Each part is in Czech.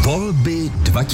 Volby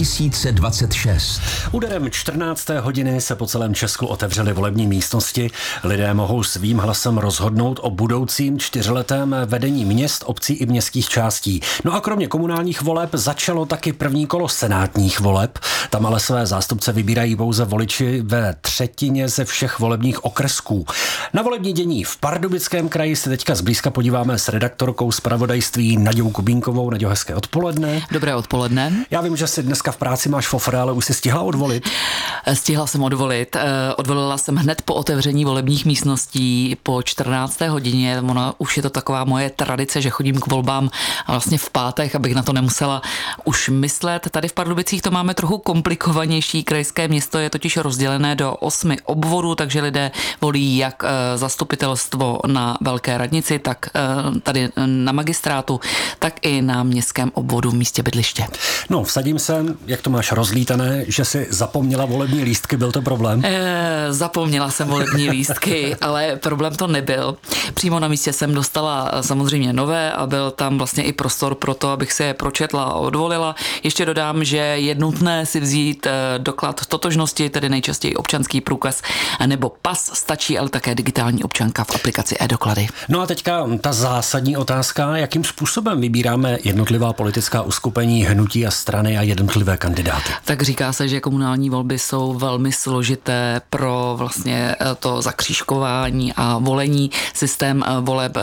2026. Úderem 14. hodiny se po celém Česku otevřely volební místnosti. Lidé mohou svým hlasem rozhodnout o budoucím 4letém vedení měst, obcí i městských částí. No a kromě komunálních voleb začalo taky první kolo senátních voleb. Tam ale své zástupce vybírají pouze voliči ve třetině ze všech volebních okrsků. Na volební dění v Pardubickém kraji se teďka zblízka podíváme s redaktorkou zpravodajství Naďou Kubínkovou. Naďo, hezké odpoledne. Dobré odpoledne. Já vím, že si dneska v práci máš fofr, ale už si stihla odvolit? Stihla jsem odvolit. Odvolila jsem hned po otevření volebních místností po 14. hodině. Už je to taková moje tradice, že chodím k volbám vlastně v pátek, abych na to nemusela už myslet. Tady v Pardubicích to máme trochu komplikovanější. Krajské město je totiž rozdělené do 8 obvodů, takže lidé volí jak zastupitelstvo na Velké radnici, tak tady na magistrátu, tak i na městském obvodu v místě bydliště. No, vsadím se, jak to máš rozlítané, že jsi zapomněla volební lístky, byl to problém? Zapomněla jsem volební lístky, ale problém to nebyl. Přímo na místě jsem dostala samozřejmě nové a byl tam vlastně i prostor pro to, abych se je pročetla a odvolila. Ještě dodám, že je nutné si vzít doklad totožnosti, tedy nejčastěji občanský průkaz nebo pas, stačí ale také digitální občanka v aplikaci e-doklady. No a teďka ta zásadní otázka, jakým způsobem vybíráme jednotlivá politická uskupení, hnutí a strany a jednotlivé kandidáty? Tak říká se, že komunální volby jsou velmi složité pro vlastně to zakřížkování a volení. Systém voleb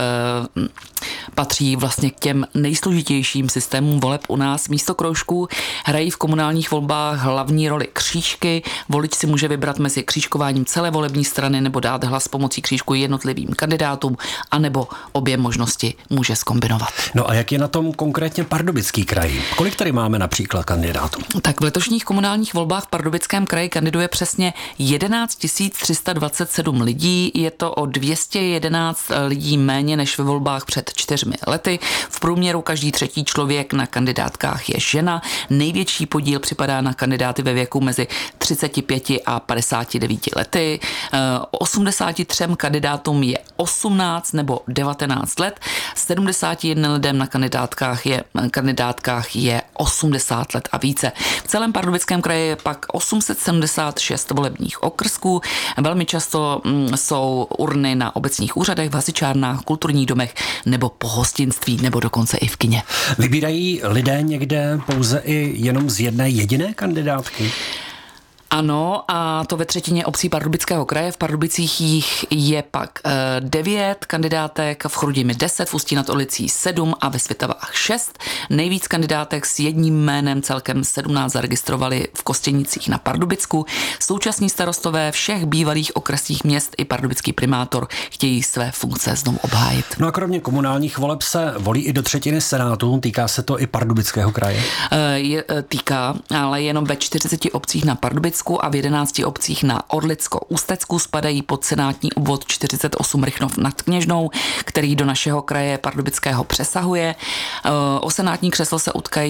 patří vlastně k těm nejsložitějším systémům voleb u nás. Místo kroužků hrají v komunálních volbách hlavní roli křížky. Volič si může vybrat mezi křížkováním celé volební strany nebo dát hlas pomocí křížku jednotlivým kandidátům, anebo obě možnosti může zkombinovat. No a jak je na tom konkrétně Pardubický kraj? Kolik tady máme například kandidátů? Tak v letošních komunálních volbách v Pardubickém kraji kandiduje přesně 11 327 lidí. Je to o 211 lidí méně než ve volbách před 4 lety. V průměru každý třetí člověk na kandidátkách je žena. Největší podíl připadá na kandidáty ve věku mezi 35 a 59 lety. 83 kandidátům je 18 nebo 19 let. 71 lidem na kandidátkách je 80 let a více. V celém Pardubickém kraji je pak 876 volebních okrsků. Velmi často jsou urny na obecních úřadech, v hasičárnách, kulturních domech nebo pohostinství, nebo dokonce i v kině. Vybírají lidé někde pouze i jenom z jedné jediné kandidátky? Ano, a to ve třetině obcí Pardubického kraje. V Pardubicích jich je pak 9 kandidátek, v Chrudimi 10, v Ústí nad Orlicí 7 a ve Svitavách 6. Nejvíc kandidátek s jedním jménem, celkem 17 zaregistrovali v Kostěnicích na Pardubicku. Současní starostové všech bývalých okresních měst i pardubický primátor chtějí své funkce znovu obhájit. No a kromě komunálních voleb se volí i do třetiny senátu, týká se to i Pardubického kraje? Týká, ale jenom ve 40 obcích na Pardubicku a v 11 obcích na Orlicko-Ústecku spadají pod senátní obvod 48 Rychnov nad Kněžnou, který do našeho kraje Pardubického přesahuje. O senátní křeslo se utkají